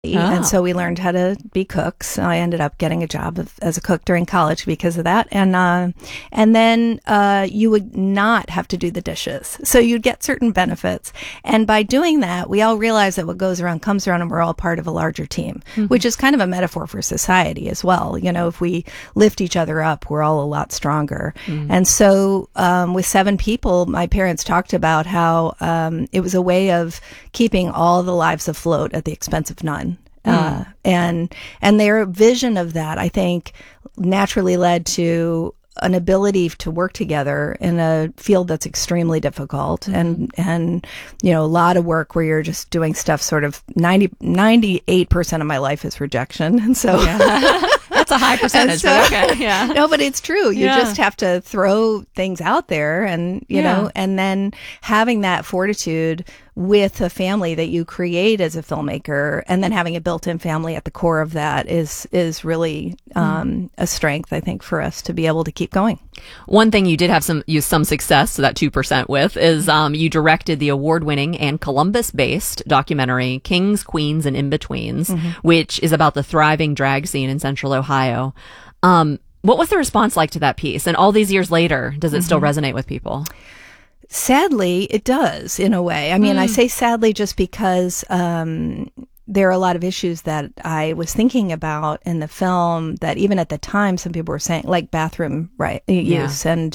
And so we learned how to be cooks. I ended up getting a job as a cook during college because of that. And then you would not have to do the dishes. So you'd get certain benefits. And by doing that, we all realize that what goes around comes around, and we're all part of a larger team, which is kind of a metaphor for society as well. You know, if we lift each other up, we're all a lot stronger. And so with 7 people, my parents talked about how it was a way of keeping all the lives afloat at the expense of none. And their vision of that, I think, naturally led to an ability to work together in a field that's extremely difficult and you know, a lot of work where you're just doing stuff sort of 98% of my life is rejection. And so that's a high percentage, but okay. Yeah. No, but it's true. You just have to throw things out there and, you know, and then having that fortitude with a family that you create as a filmmaker, and then having a built-in family at the core of that is really a strength, I think, for us to be able to keep going. One thing you did have some success, so that 2% with, is you directed the award-winning and Columbus-based documentary Kings, Queens, and In-Betweens, which is about the thriving drag scene in Central Ohio. What was the response like to that piece? And all these years later, does it still resonate with people? Sadly, it does, in a way. I mean, I say sadly just because there are a lot of issues that I was thinking about in the film that even at the time some people were saying, like bathroom use and,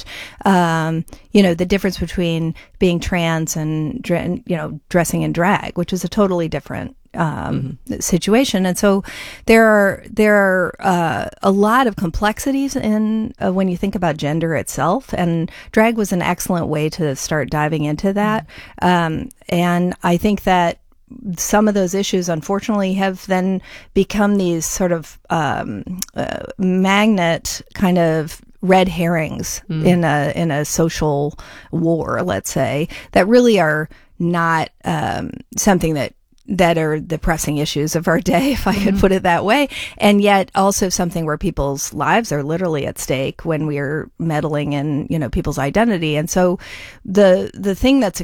you know, the difference between being trans and, you know, dressing in drag, which is a totally different situation. And so there are a lot of complexities in when you think about gender itself, and drag was an excellent way to start diving into that. And I think that some of those issues, unfortunately, have then become these sort of magnet kind of red herrings in a social war, let's say, that really are not something that are the pressing issues of our day, if I could put it that way, and yet also something where people's lives are literally at stake when we're meddling in, you know, people's identity. And so the thing that's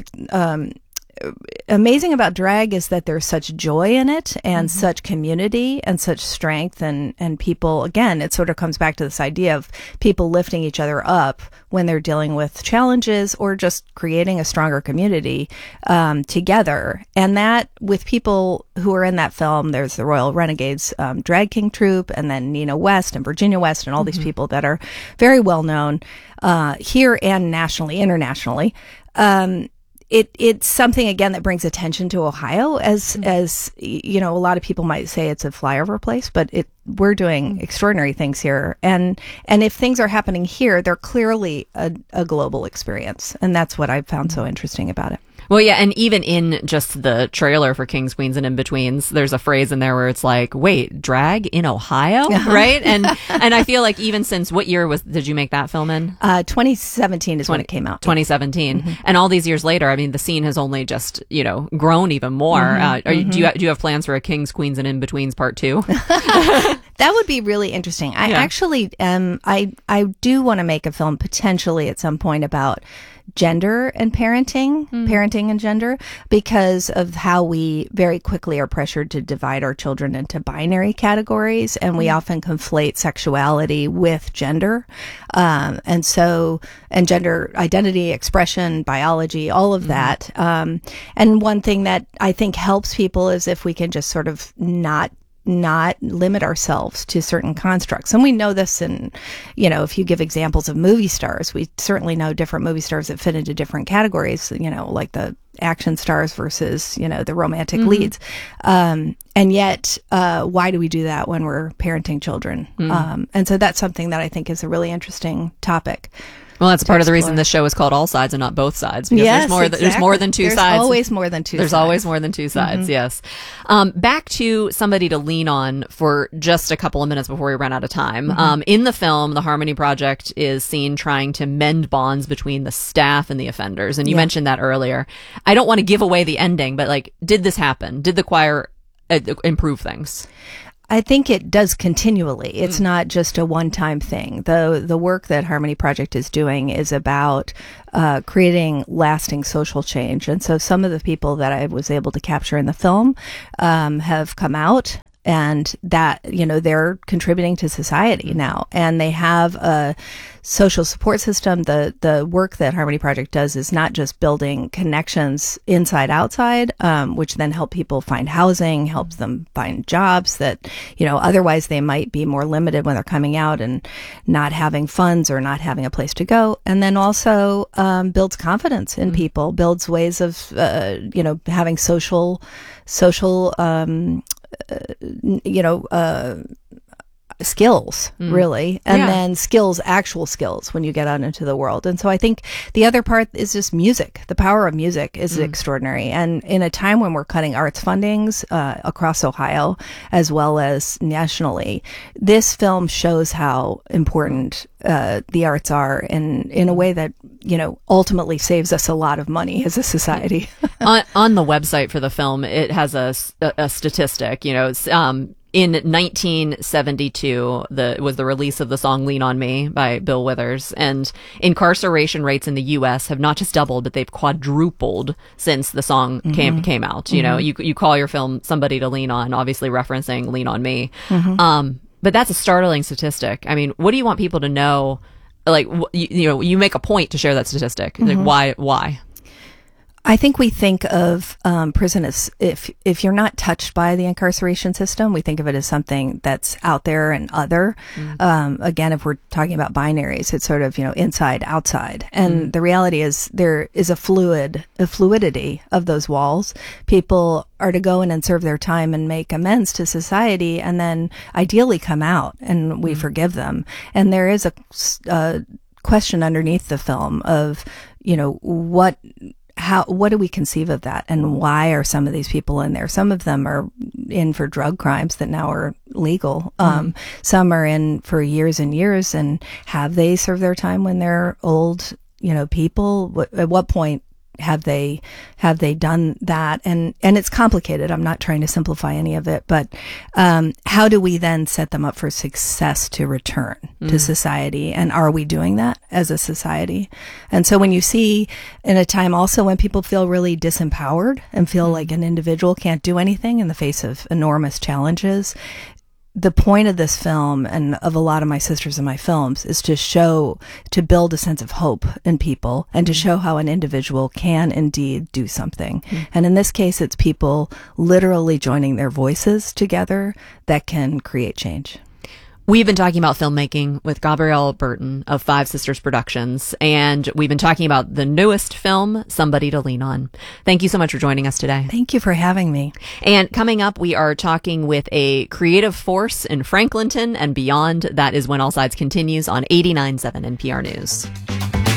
amazing about drag is that there's such joy in it and such community and such strength and people, again, it sort of comes back to this idea of people lifting each other up when they're dealing with challenges or just creating a stronger community together. And that with people who are in that film, there's the Royal Renegades Drag King Troupe, and then Nina West and Virginia West and all these people that are very well known here and nationally, internationally. It's something, again, that brings attention to Ohio as you know, a lot of people might say it's a flyover place, but we're doing extraordinary things here. And if things are happening here, they're clearly a global experience. And that's what I've found so interesting about it. Well, yeah, and even in just the trailer for Kings, Queens, and In-Betweens, there's a phrase in there where it's like, wait, drag in Ohio? Right? And I feel like even since, what year did you make that film in? 2017 is when it came out. 2017. And all these years later, I mean, the scene has only just, you know, grown even more. Do you have plans for a Kings, Queens, and In-Betweens part 2? That would be really interesting. I actually, I do want to make a film potentially at some point about gender and parenting and gender, because of how we very quickly are pressured to divide our children into binary categories, and we often conflate sexuality with gender, and gender identity, expression, biology, all of that. And one thing that I think helps people is if we can just sort of not limit ourselves to certain constructs. And we know this in, you know, if you give examples of movie stars, we certainly know different movie stars that fit into different categories, you know, like the action stars versus, you know, the romantic leads. And yet, why do we do that when we're parenting children? And so that's something that I think is a really interesting topic. Well, that's part of the reason this show is called All Sides and not Both Sides, because there's more than two sides. There's always more than two sides. There's always more than two sides, yes. Back to somebody to lean on for just a couple of minutes before we run out of time. In the film, the Harmony Project is seen trying to mend bonds between the staff and the offenders, and you mentioned that earlier. I don't want to give away the ending, but like, did this happen? Did the choir improve things? I think it does continually. It's not just a one-time thing. The work that Harmony Project is doing is about creating lasting social change. And so some of the people that I was able to capture in the film have come out, and that, they're contributing to society now, and they have a social support system. The work that Harmony Project does is not just building connections inside outside, which then help people find housing, helps them find jobs that, otherwise they might be more limited when they're coming out and not having funds or not having a place to go. And then also builds confidence in people, builds ways of, having social skills, really, and then actual skills when you get out into the world. And so I think the other part is just music. The power of music is extraordinary. And in a time when we're cutting arts fundings across Ohio, as well as nationally, this film shows how important the arts are in a way that, ultimately saves us a lot of money as a society. on the website for the film, it has a statistic, in 1972, was the release of the song Lean on Me by Bill Withers. And incarceration rates in the U.S. have not just doubled, but they've quadrupled since the song came out. You call your film Somebody to Lean On, obviously referencing Lean on Me. But that's a startling statistic. I meif what do you want people to know? Like, you make a point to share that statistic. Like, why? I think we think of prison as if you're not touched by the incarceration system, we think of it as something that's out there and other. Again, if we're talking about binaries, it's sort of, inside, outside. And the reality is there is a fluidity of those walls. People are to go in and serve their time and make amends to society, and then ideally come out and we forgive them. And there is a question underneath the film of, what do we conceive of that, and why are some of these people in there? Some of them are in for drug crimes that now are legal. Some are in for years and years, and have they served their time when they're old, people? At what point have they done that? And it's complicated. I'm not trying to simplify any of it, but how do we then set them up for success to return to society? And are we doing that as a society? And so when you see in a time also when people feel really disempowered and feel like an individual can't do anything in the face of enormous challenges, the point of this film and of a lot of my sisters in my films is to build a sense of hope in people and to show how an individual can indeed do something. And in this case, it's people literally joining their voices together that can create change. We've been talking about filmmaking with Gabrielle Burton of Five Sisters Productions, and we've been talking about the newest film, Somebody to Lean On. Thank you so much for joining us today. Thank you for having me. And coming up, we are talking with a creative force in Franklinton and beyond. That is when All Sides continues on 89.7 NPR News.